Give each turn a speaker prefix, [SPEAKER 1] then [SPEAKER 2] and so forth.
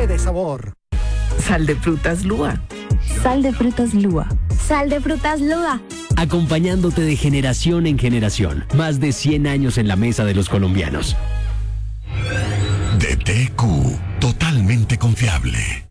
[SPEAKER 1] doble de sabor.
[SPEAKER 2] Sal de frutas Lúa.
[SPEAKER 3] Sal de frutas Lúa.
[SPEAKER 4] Sal de frutas Lúa.
[SPEAKER 5] Acompañándote de generación en generación. Más de 100 años en la mesa de los colombianos.
[SPEAKER 6] DTQ, totalmente confiable.